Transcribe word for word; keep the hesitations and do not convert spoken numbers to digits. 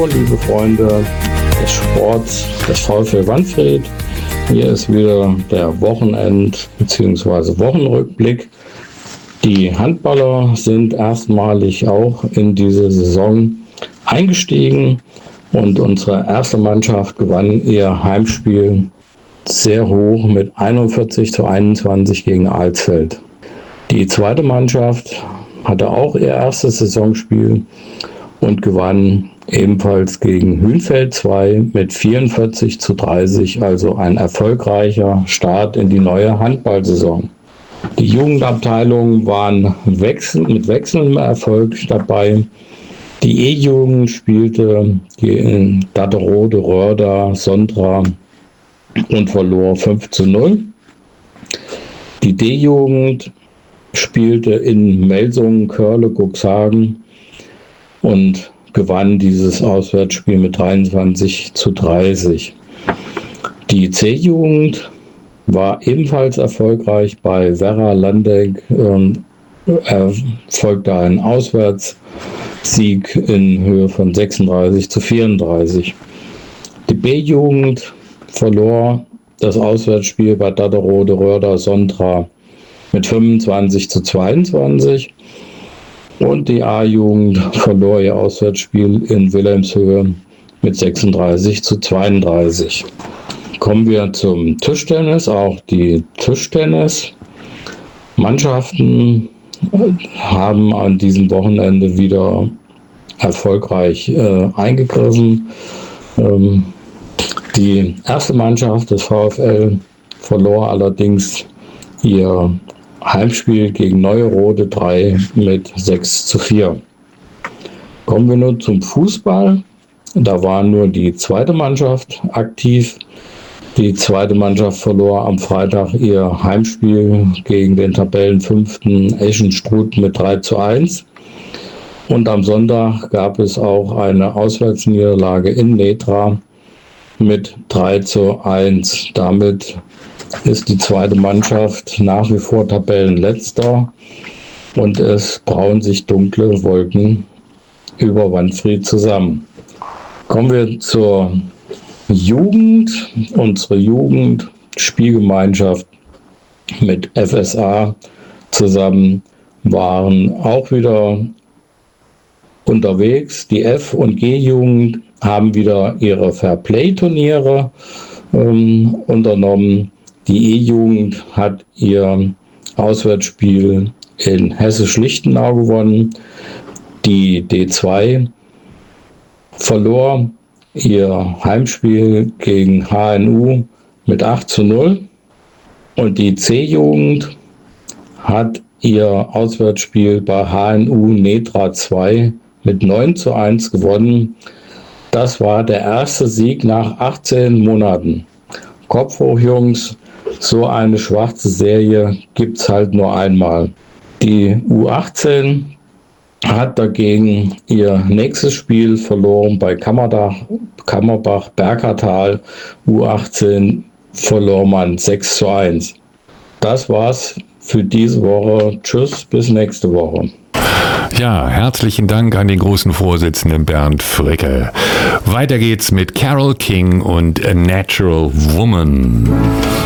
liebe Freunde des Sports des VfL Wanfried. Hier ist wieder der Wochenend- bzw. Wochenrückblick. Die Handballer sind erstmalig auch in diese Saison eingestiegen und unsere erste Mannschaft gewann ihr Heimspiel sehr hoch mit einundvierzig zu einundzwanzig gegen Alsfeld. Die zweite Mannschaft hatte auch ihr erstes Saisonspiel und gewann ebenfalls gegen Hünfeld zwei mit vierundvierzig zu dreißig, also ein erfolgreicher Start in die neue Handballsaison. Die Jugendabteilungen waren wechsel, mit wechselndem Erfolg dabei. Die E-Jugend spielte gegen Datterode, Rörda, Sondra und verlor fünf zu null. Die D-Jugend spielte in Melsungen, Körle, Cuxhagen und gewann dieses Auswärtsspiel mit dreiundzwanzig zu dreißig. Die C-Jugend war ebenfalls erfolgreich bei Werra Landeck, ähm, erfolgte ein Auswärtssieg in Höhe von sechsunddreißig zu vierunddreißig. Die B-Jugend verlor das Auswärtsspiel bei Datterode, Rörda, Sondra mit fünfundzwanzig zu zweiundzwanzig und die A-Jugend verlor ihr Auswärtsspiel in Wilhelmshöhe mit sechsunddreißig zu zweiunddreißig. Kommen wir zum Tischtennis. Auch die Tischtennismannschaften haben an diesem Wochenende wieder erfolgreich äh, eingegriffen. Ähm, die erste Mannschaft des VfL verlor allerdings ihr Heimspiel gegen Neue-Rode drei mit sechs zu vier. Kommen wir nun zum Fußball. Da war nur die zweite Mannschaft aktiv. Die zweite Mannschaft verlor am Freitag ihr Heimspiel gegen den Tabellenfünften Eschenstruth mit drei zu eins. Und am Sonntag gab es auch eine Auswärtsniederlage in Netra mit drei zu eins. Damit ist die zweite Mannschaft nach wie vor Tabellenletzter und es brauen sich dunkle Wolken über Wanfried zusammen. Kommen wir zur Jugend. Unsere Jugendspielgemeinschaft mit F S A zusammen waren auch wieder unterwegs. Die F- und G-Jugend haben wieder ihre Fairplay-Turniere ähm, unternommen. Die E-Jugend hat ihr Auswärtsspiel in Hessisch-Lichtenau gewonnen. Die D zwei verlor ihr Heimspiel gegen H N U mit acht zu null. Und die C-Jugend hat ihr Auswärtsspiel bei H N U Netra zwei mit neun zu eins gewonnen. Das war der erste Sieg nach achtzehn Monaten. Kopf hoch, Jungs! So eine schwarze Serie gibt es halt nur einmal. Die U achtzehn hat dagegen ihr nächstes Spiel verloren bei Kammerdach, Kammerbach Bergertal. U achtzehn verlor man sechs zu eins. Das war's für diese Woche. Tschüss, bis nächste Woche. Ja, herzlichen Dank an den großen Vorsitzenden Bernd Fricke. Weiter geht's mit Carole King und A Natural Woman.